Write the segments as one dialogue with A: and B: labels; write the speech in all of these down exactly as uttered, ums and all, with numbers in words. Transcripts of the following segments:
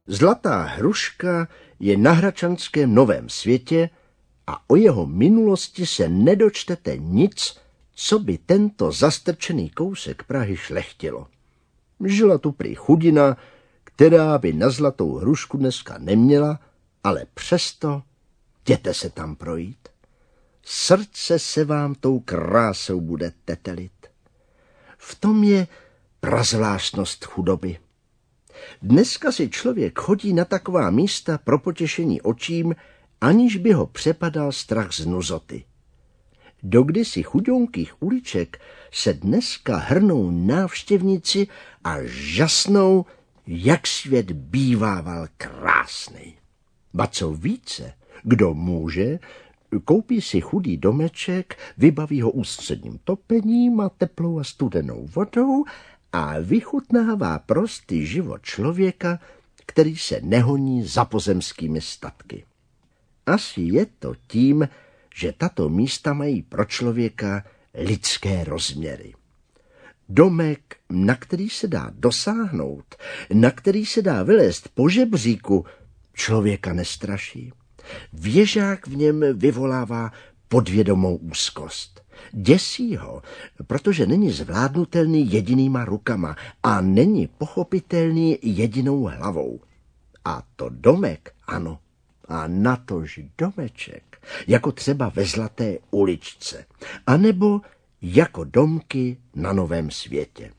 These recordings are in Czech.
A: Zlatá hruška je na hračanském Novém Světě a o jeho minulosti se nedočtete nic, co by tento zastrčený kousek Prahy šlechtilo. Žila tu prý chudina, která by na Zlatou hrušku dneska neměla, ale přesto jděte se tam projít. Srdce se vám tou krásou bude tetelit. V tom je prazvláštnost chudoby. Dneska si člověk chodí na taková místa pro potěšení očím, aniž by ho přepadal strach z nuzoty. Do kdysi chudounkých uliček se dneska hrnou návštěvníci a žasnou, jak svět bývával krásný. Ba co více, kdo může, koupí si chudý domeček, vybaví ho ústředním topením a teplou a studenou vodou a vychutnává prostý život člověka, který se nehoní za pozemskými statky. Asi je to tím, že tato místa mají pro člověka lidské rozměry. Domek, na který se dá dosáhnout, na který se dá vylézt po žebříku, člověka nestraší. Věžák v něm vyvolává podvědomou úzkost. Děsí ho, protože není zvládnutelný jedinýma rukama a není pochopitelný jedinou hlavou. A to domek, ano, a natož domeček, jako třeba ve Zlaté uličce, anebo jako domky na Novém Světě.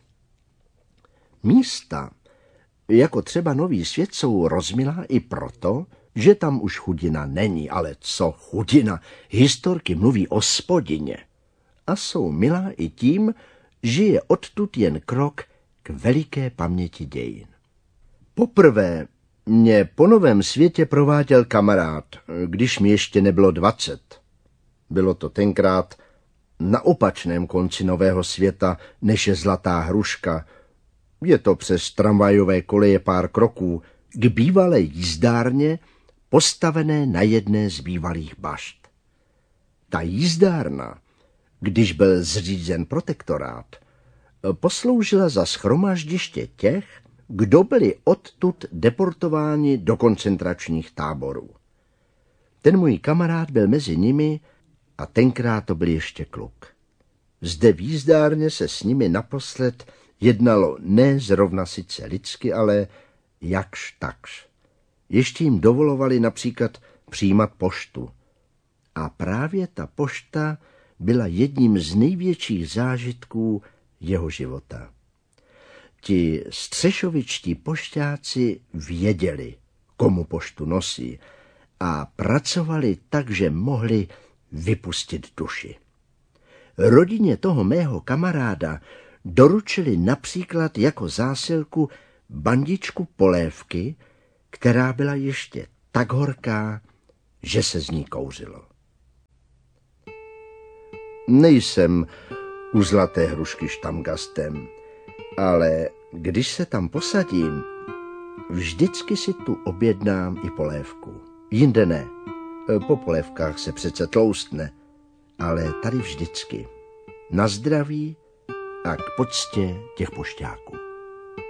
A: Místa, jako třeba Nový Svět, jsou rozmilá i proto, že tam už chudina není, ale co chudina, historky mluví o spodиně. A jsou milá i tím, že je odtud jen krok k veliké paměti dějin. Poprvé mě po Novém Světě prováděl kamarád, když mi ještě nebylo dvacet. Bylo to tenkrát na opačném konci Nového Světa, než je Zlatá hruška. Je to přes tramvajové koleje pár kroků k bývalé jízdárně, postavené na jedné z bývalých bašt. Ta jízdárna, když byl zřízen protektorát, posloužila za shromaždiště těch, kdo byli odtud deportováni do koncentračních táborů. Ten můj kamarád byl mezi nimi a tenkrát to byl ještě kluk. Zde v jízdárně se s nimi naposled jednalo ne zrovna sice lidsky, ale jakž takž. Ještě jim dovolovali například přijímat poštu. A právě ta pošta byla jedním z největších zážitků jeho života. Ti střešovičtí pošťáci věděli, komu poštu nosí, a pracovali tak, že mohli vypustit duši. Rodině toho mého kamaráda doručili například jako zásilku bandičku polévky, která byla ještě tak horká, že se z ní kouřilo. Nejsem u Zlaté hrušky štamgastem, ale když se tam posadím, vždycky si tu objednám i polévku. Jinde ne. Po polévkách se přece tloustne, ale tady vždycky. Na zdraví a k poctě těch pošťáků.